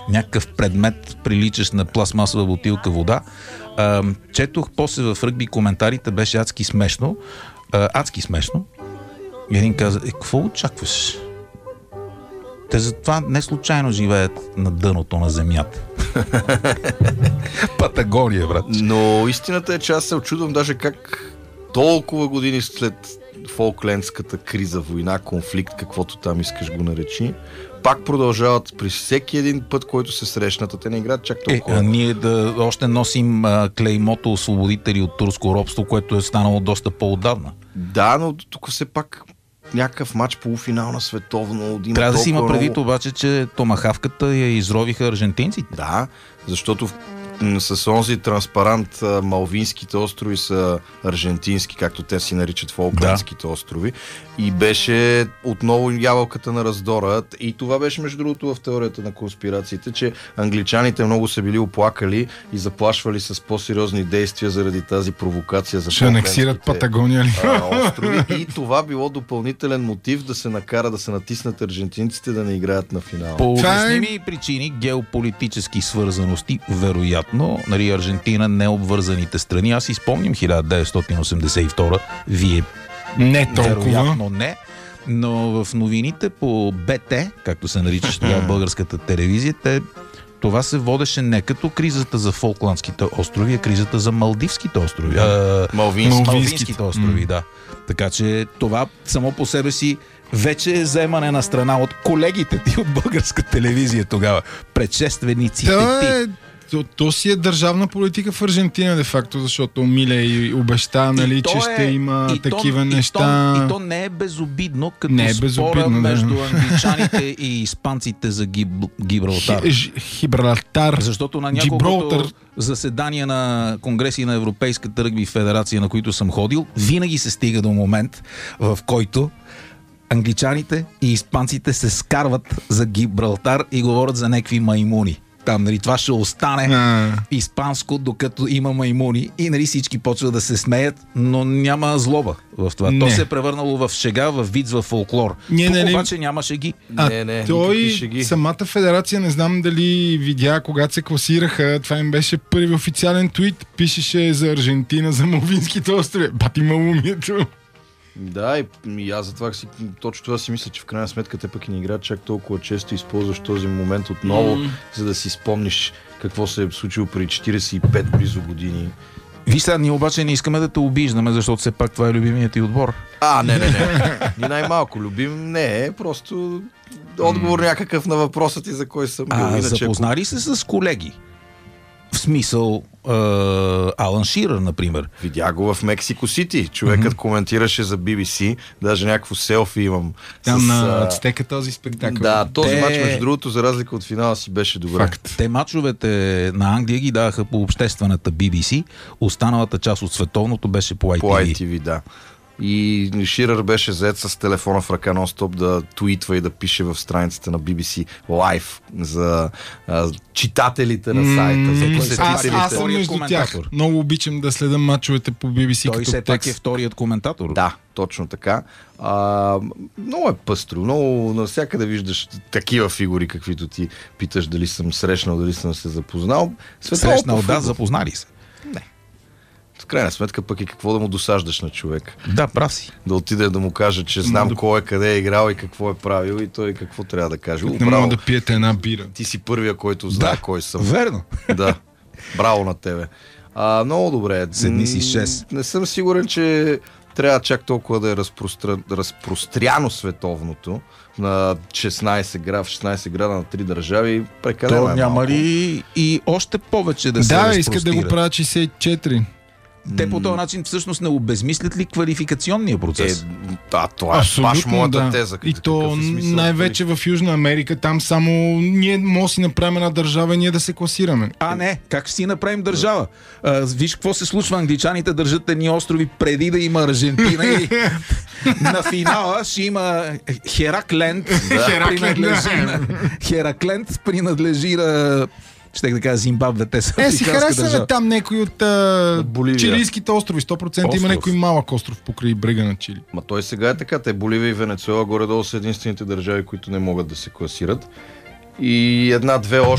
някакъв предмет, приличащ на пластмасова бутилка вода. Четох после в ръгби коментарите, беше адски смешно. Адски смешно. И един каза, какво очакваш? Те затова не случайно живеят на дъното на земята. Патагония, брат. Но истината е, че аз се очудвам даже как толкова години след фолклендската криза, война, конфликт, каквото там искаш го наречи, пак продължават при всеки един път, който се срещнат, а те не играят чак толкова. Ние да още носим клеймото освободители от турско робство, което е станало доста по-отдавна. Да, но тук все пак някакъв матч полуфинал на световно. Трябва да си има предвид обаче, че томахавката я изровиха аржентинците. Да, защото с онзи транспарант Малвинските острови са аржентински, както те си наричат Фолклендските острови. И беше отново ябълката на раздора. И това беше между другото в теорията на конспирациите, че англичаните много се били оплакали и заплашвали с по-сериозни действия заради тази провокация за ще анексират Патагония ли? Острови. И това било допълнителен мотив да се накара да се натиснат аржентинците да не играят на финал. По обясними причини, геополитически свързаности, вероятно, нали, Аржентина, необвързаните страни. Аз изпомням 1982, вие не толкова. Вероятно не, но в новините по БТ, както се наричаше тогава българската телевизия, това се водеше не като кризата за Фолкландските острови, а кризата за Малдивските острови. Малвинските острови, да. Така че това само по себе си вече е заемане на страна от колегите ти от българска телевизия тогава. Предшествениците ти. То си е държавна политика в Аржентина, де факто, защото Милей обеща, нали, че ще има такива неща. И то не е безобидно, като спора между англичаните и испанците за Гибралтар. Гибралтар. Защото на няколкото заседания на конгреси на Европейската ръгби федерация, на които съм ходил, винаги се стига до момент, в който англичаните и испанците се скарват за Гибралтар и говорят за някакви маймуни. Там, нали, това ще остане испанско, докато има маймуни и, нали, всички почват да се смеят, но няма злоба в това. То се е превърнало в шега, в виц, в фолклор. Тук обаче няма шеги. Той, самата федерация, не знам дали видя, когато се класираха, това им беше първи официален твит, пишеше за Аржентина, за Малвинските острови. Бати малумието. Да, и аз затова точно това си мисля, че в крайна сметка те пък и не играят чак толкова често, използваш този момент отново, за да си спомниш какво се е случило преди 45 близо години. Виж сега, ние обаче не искаме да те обиждаме, защото все пак това е любимият ти отбор. Не. Ни най-малко любим не е, просто отговор някакъв на въпроса ти за кой съм бил. Запознали се с колеги? В смисъл Алан Ширър, например. Видя го в Мексико Сити. Човекът коментираше за BBC. Даже някакво селфи имам. Там на Ацтека този спектакъл. Да, този мач, между другото, за разлика от финала си беше добре. Факт. Те мачовете на Англия ги даваха по обществената BBC. Останалата част от световното беше по ITV. По ITV, да. И Ширър беше зает с телефона в ръка нон-стоп да твитва и да пише в страницата на BBC Live за читателите на сайта, за посетителите. Аз съм между тях. Много обичам да следам мачовете по BBC. Той все пак е вторият коментатор. Да, точно така. Много е пъстро. Много навсякъде виждаш такива фигури, каквито ти питаш дали съм срещнал, дали съм се запознал. Срещнал, да, запознали се. Не. В крайна сметка пък и какво да му досаждаш на човек. Да, прав си. Да отиде да му каже, че знам кой е, къде е играл и какво е правил и той какво трябва да каже. Не мога да пиете една бира. Ти си първия, който знае кой съм. Верно. Да. Браво на тебе. Много добре. Седни си 6. Не съм сигурен, че трябва чак толкова да е разпростряно световното на 16 града на 3 държави. Прекалено то няма ли и още повече да се разпростират? Да, искат да го правят 64. Те по този начин всъщност не обезмислят ли квалификационния процес? Това е баш моята теза. И то най-вече в Южна Америка, там само ние може да си направим една държава и ние да се класираме. Не, как ще си направим държава? Виж какво се случва, англичаните държат едни острови преди да има Аржентина и на финала ще има Херакленд. Херакленд принадлежи на... Щех да кажа Зимбабве, те са африканска държава. Си харесваме там някой от чилийските острови. 100% има някой малък остров покрай брега на Чили. Ма той сега е така. Те Боливия и Венецуела горе-долу са единствените държави, които не могат да се класират. И една-две